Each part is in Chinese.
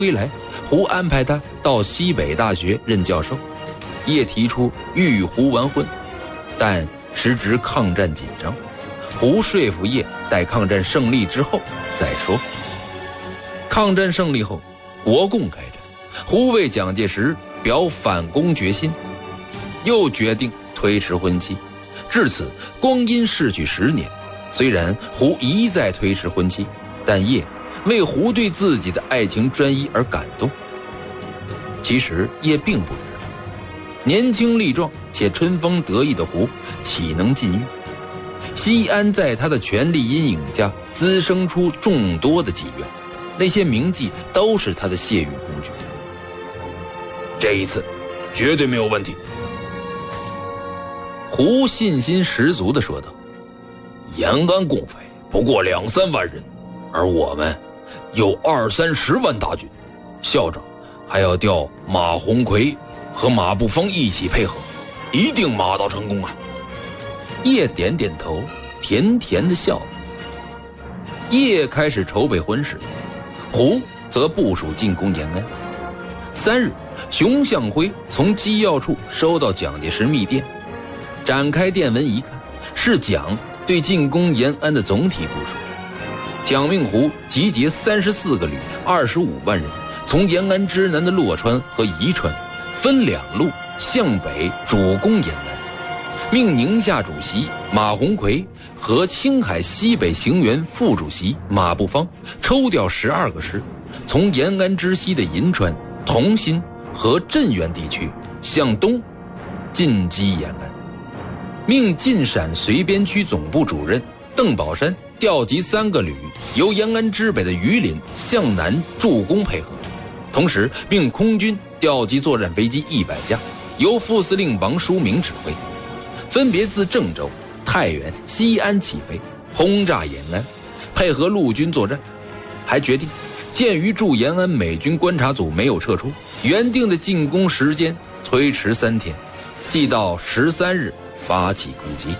归来，胡安排他到西北大学任教授。叶提出与胡完婚，但时值抗战紧张，胡说服叶待抗战胜利之后再说。抗战胜利后，国共开战，胡为蒋介石表反攻决心，又决定推迟婚期。至此光阴逝去10年，虽然胡一再推迟婚期，但叶为胡对自己的爱情专一而感动。其实叶并不知道，年轻力壮且春风得意的胡岂能禁欲？西安在他的权力阴影下滋生出众多的妓院，那些名妓都是他的泄欲工具。这一次绝对没有问题，胡信心十足地说道。延安共匪不过2-3万人，而我们有20-30万大军，校长还要调马鸿逵和马步芳一起配合，一定马到成功啊！叶点点头，甜甜地笑了。叶开始筹备婚事，胡则部署进攻延安。3日，熊向晖从机要处收到蒋介石密电，展开电文一看，是蒋对进攻延安的总体部署。蒋命胡集结34个旅，25万人，从延安之南的洛川和宜川分2路向北主攻延安，命宁夏主席马鸿逵和青海西北行辕副主席马步芳抽调12个师，从延安之西的银川、同心和镇远地区向东进击延安，命晋陕绥边区总部主任邓宝山调集3个旅，由延安之北的榆林向南助攻配合，同时命空军调集作战飞机100架，由副司令王书明指挥，分别自郑州、太原、西安起飞，轰炸延安，配合陆军作战。还决定，鉴于驻延安美军观察组没有撤出，原定的进攻时间推迟3天，即到13日发起攻击。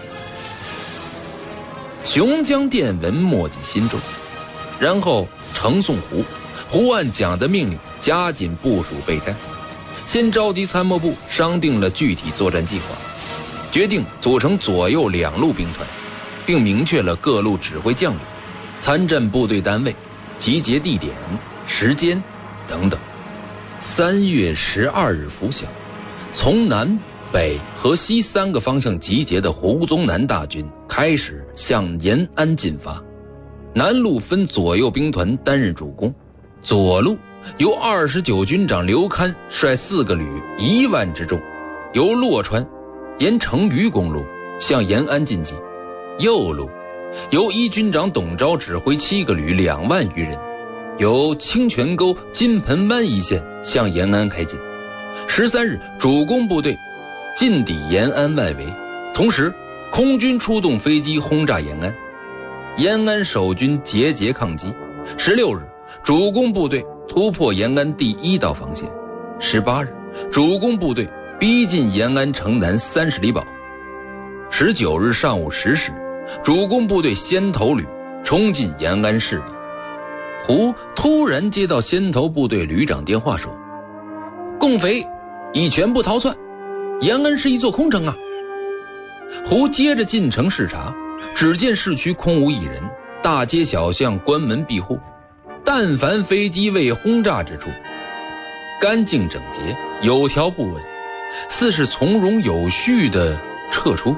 熊将电文默记心中，然后呈送胡按蒋的命令加紧部署备战，先召集参谋部商定了具体作战计划，决定组成左右2路兵团，并明确了各路指挥将领、参战部队单位、集结地点、时间等等。3月12日拂晓，从南北和西3个方向集结的胡宗南大军开始向延安进发。南路分左右兵团担任主攻，左路由29军长刘戡率4个旅1万之众，由洛川沿成渝公路向延安进击；右路由1军长董钊指挥7个旅2万余人，由清泉沟金盆湾一线向延安开进。13日，主攻部队进抵延安外围，同时空军出动飞机轰炸延安，延安守军节节抗击。16日，主攻部队突破延安第1道防线。18日，主攻部队逼近延安城南30里堡。19日上午10时，主攻部队先头旅冲进延安市里。胡突然接到先头部队旅长电话说，共匪已全部逃窜，延安是一座空城啊！胡接着进城视察，只见市区空无一人，大街小巷关门闭户，但凡飞机未轰炸之处，干净整洁，有条不紊，似是从容有序地撤出。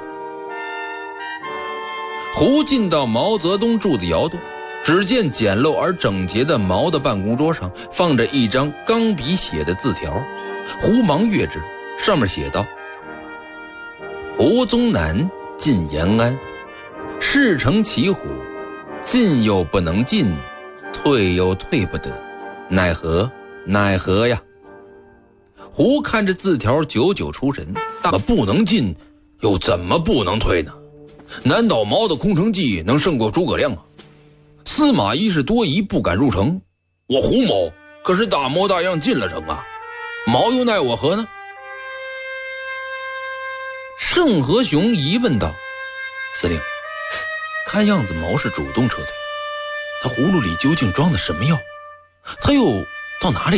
胡进到毛泽东住的窑洞，只见简陋而整洁的毛的办公桌上放着一张钢笔写的字条，胡忙阅之，上面写道：胡宗南进延安，事成骑虎，进又不能进，退又退不得，奈何呀！胡看着字条久久出神，大不能进，又怎么不能退呢？难道毛的空城计能胜过诸葛亮啊？司马懿是多疑不敢入城，我胡某可是大模大样进了城啊，毛又奈我何呢？盛和雄疑问道：司令，看样子毛是主动撤退，他葫芦里究竟装的什么药？他又到哪里